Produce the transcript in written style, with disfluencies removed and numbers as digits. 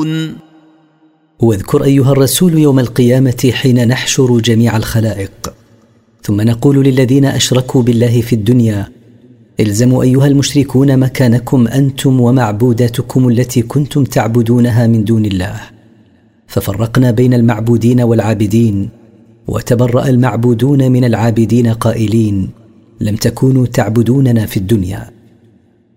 تعملون. واذكر أيها الرسول يوم القيامة حين نحشر جميع الخلائق ثم نقول للذين أشركوا بالله في الدنيا: الزموا أيها المشركون مكانكم أنتم ومعبوداتكم التي كنتم تعبدونها من دون الله. ففرقنا بين المعبودين والعابدين، وتبرأ المعبودون من العابدين قائلين: لم تكونوا تعبدوننا في الدنيا.